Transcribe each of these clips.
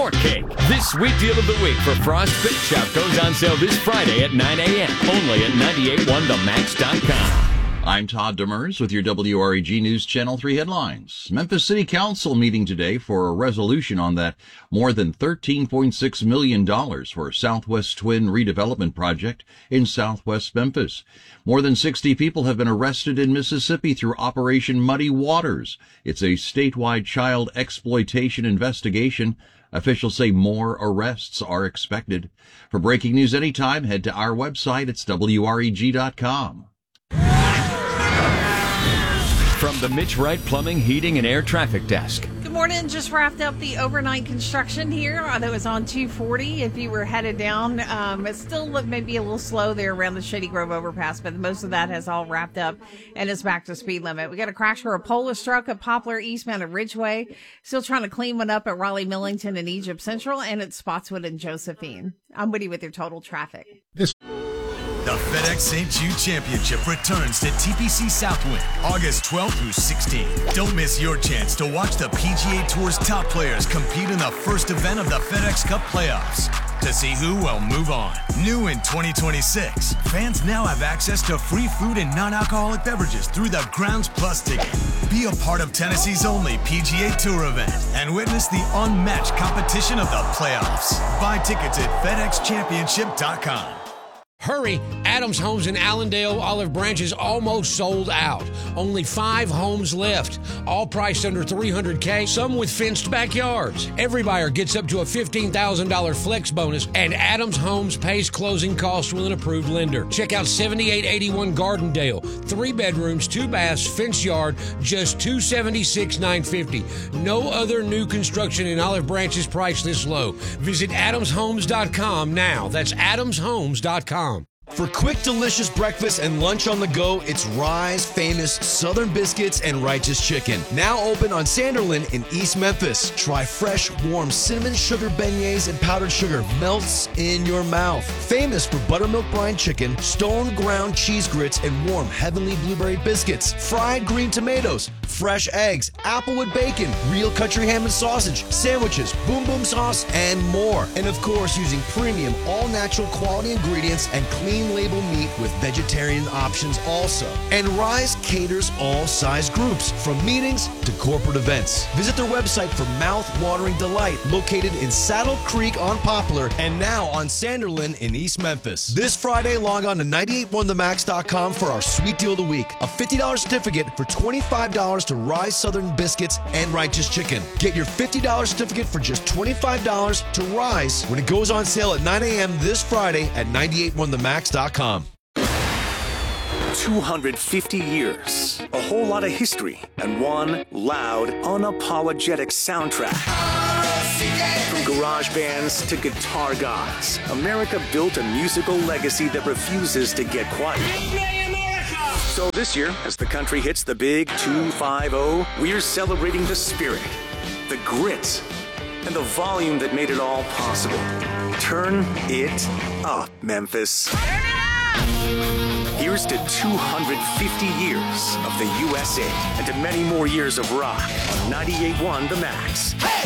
Cake. This sweet deal of the week for Frost Bake Shop goes on sale this Friday at 9 a.m. only at 981themax.com. I'm Todd Demers with your WREG News Channel 3 headlines. Memphis City Council meeting today for a resolution on that more than $13.6 million for Southwest Twin redevelopment project in Southwest Memphis. More than 60 people have been arrested in Mississippi through Operation Muddy Waters. It's a statewide child exploitation investigation. Officials say more arrests are expected. For breaking news anytime, head to our website. It's WREG.com. From the Mitch Wright Plumbing, Heating, and Air Traffic Desk. Good morning. Just wrapped up the overnight construction here that was on 240. If you were headed down, it still looked maybe a little slow there around the Shady Grove overpass, but most of that has all wrapped up and is back to speed limit. We got a crash where a Polish truck at Poplar eastbound at Ridgeway. Still trying to clean one up at Raleigh Millington and Egypt Central and at Spotswood and Josephine. I'm Woody with your total traffic. The FedEx St. Jude Championship returns to TPC Southwind August 12th through 16th. Don't miss your chance to watch the PGA Tour's top players compete in the first event of the FedEx Cup playoffs. To see who will move on. New in 2026, fans now have access to free food and non-alcoholic beverages through the Grounds Plus ticket. Be a part of Tennessee's only PGA Tour event and witness the unmatched competition of the playoffs. Buy tickets at FedExChampionship.com. Hurry! Adams Homes in Allendale, Olive Branch is almost sold out. Only 5 homes left. All priced under $300K, some with fenced backyards. Every buyer gets up to a $15,000 flex bonus, and Adams Homes pays closing costs with an approved lender. Check out 7881 Gardendale. 3 bedrooms, 2 baths, fenced yard, just $276,950. No other new construction in Olive Branch is priced this low. Visit AdamsHomes.com now. That's AdamsHomes.com. For quick, delicious breakfast and lunch on the go, it's Rye's famous Southern Biscuits and Righteous Chicken. Now open on Sanderlin in East Memphis. Try fresh, warm cinnamon sugar beignets and powdered sugar melts in your mouth. Famous for buttermilk brine chicken, stone ground cheese grits, and warm heavenly blueberry biscuits. Fried green tomatoes, fresh eggs, applewood bacon, real country ham and sausage, sandwiches, boom boom sauce, and more. And of course, using premium, all-natural quality ingredients and clean label meat with vegetarian options also. And Rise caters all size groups, from meetings to corporate events. Visit their website for mouth-watering delight, located in Saddle Creek on Poplar and now on Sanderlin in East Memphis. This Friday, log on to 981themax.com for our sweet deal of the week. A $50 certificate for $25 to Rise Southern Biscuits and Righteous Chicken. Get your $50 certificate for just $25 to Rise when it goes on sale at 9 a.m. this Friday at 981themax.com. 250 years, a whole lot of history, and one loud, unapologetic soundtrack. From garage bands to guitar gods, America built a musical legacy that refuses to get quiet. So this year, as the country hits the big 250, we're celebrating the spirit, the grit, and the volume that made it all possible. Turn it up, Memphis. Here's to 250 years of the USA and to many more years of rock on 98.1 The Max. Hey!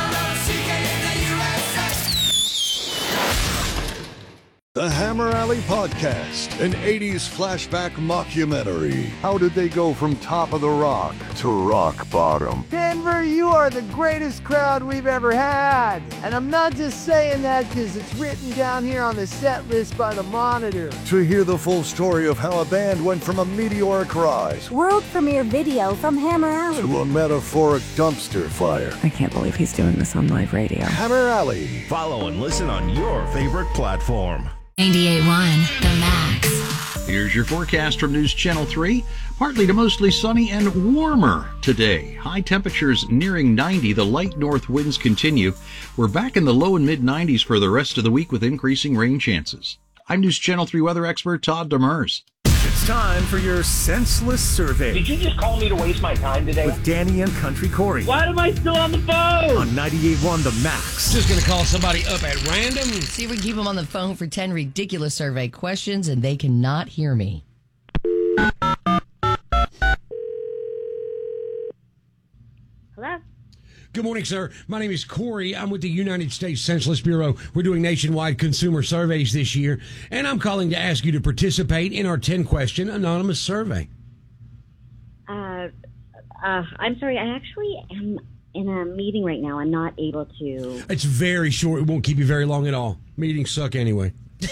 The Hammer Alley Podcast, an 80s flashback mockumentary. How did they go from top of the rock to rock bottom? Denver, you are the greatest crowd we've ever had. And I'm not just saying that because it's written down here on the set list by the Monitor. To hear the full story of how a band went from a meteoric rise, world premiere video from Hammer Alley, to a metaphoric dumpster fire. I can't believe he's doing this on live radio. Hammer Alley. Follow and listen on your favorite platform. 98.1 The Max. Here's your forecast from News Channel 3. Partly to mostly sunny and warmer today. High temperatures nearing 90. The light north winds continue. We're back in the low and mid 90s for the rest of the week with increasing rain chances. I'm News Channel 3 weather expert Todd Demers. It's time for your senseless survey. Did you just call me to waste my time today? With Danny and Country Corey. Why am I still on the phone? On 98.1 The Max. Just going to call somebody up at random. See if we can keep them on the phone for 10 ridiculous survey questions, and they cannot hear me. Hello? Good morning, sir. My name is Corey. I'm with the United States Census Bureau. We're doing nationwide consumer surveys this year, and I'm calling to ask you to participate in our 10-question anonymous survey. I'm sorry. I actually am in a meeting right now. I'm not able to. It's very short. It won't keep you very long at all. Meetings suck anyway.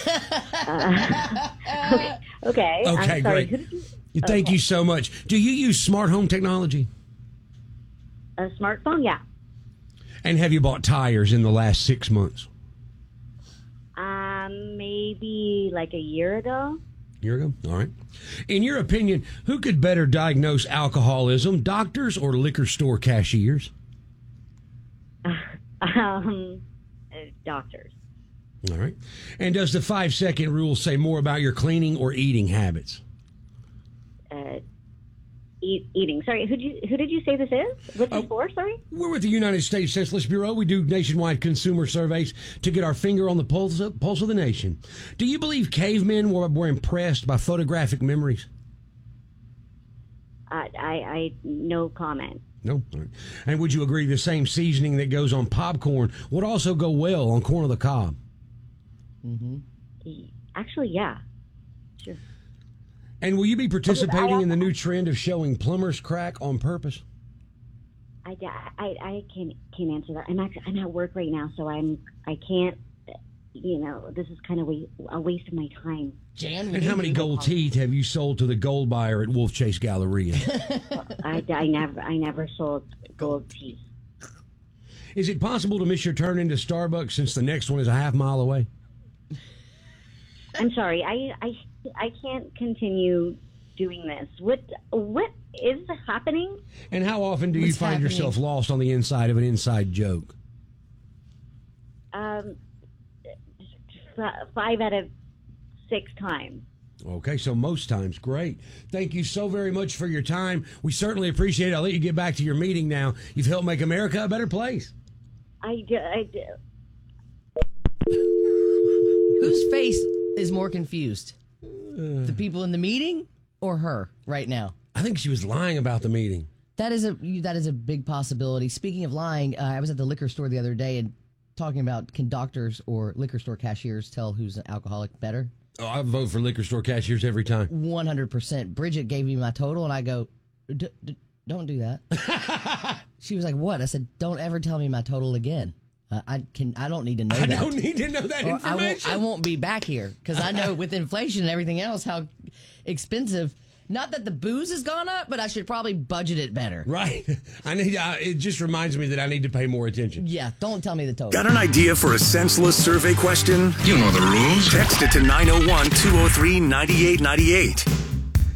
Okay. Okay, great. Thank you so much. Do you use smart home technology? A smartphone? Yeah. And have you bought tires in the last 6 months? Maybe like a year ago. Year ago? All right. In your opinion, who could better diagnose alcoholism, doctors or liquor store cashiers? Doctors. All right. And does the 5-second rule say more about your cleaning or eating habits? Eating. Sorry, who did you say this is? What's this for? Sorry? We're with the United States Census Bureau. We do nationwide consumer surveys to get our finger on the pulse of the nation. Do you believe cavemen were impressed by photographic memories? I no comment. No? All right. And would you agree the same seasoning that goes on popcorn would also go well on corn on the cob? Mm-hmm. Actually, yeah. Sure. And will you be participating in the new trend of showing plumbers crack on purpose? I can't answer that. I'm at work right now, so I can't. This is kind of a waste of my time. Jan, and how many gold teeth have you sold to the gold buyer at Wolf Chase Galleria? I never sold gold teeth. Is it possible to miss your turn into Starbucks since the next one is a half mile away? I'm sorry. I can't continue doing this. What is happening? And how often do you find yourself lost on the inside of an inside joke? 5 out of 6 times. Okay, so most times. Great. Thank you so very much for your time. We certainly appreciate it. I'll let you get back to your meeting now. You've helped make America a better place. I do. Whose face is more confused? The people in the meeting or her right now? I think she was lying about the meeting. That is a big possibility. Speaking of lying, I was at the liquor store the other day and talking about, can doctors or liquor store cashiers tell who's an alcoholic better? Oh, I vote for liquor store cashiers every time. 100%. Bridget gave me my total, and I go, don't do that. She was like, what? I said, don't ever tell me my total again. I don't need to know that. I don't need to know that information. I won't be back here because I know with inflation and everything else how expensive. Not that the booze has gone up, but I should probably budget it better. Right. It just reminds me that I need to pay more attention. Yeah, don't tell me the total. Got an idea for a senseless survey question? You know the rules. Text it to 901-203-9898.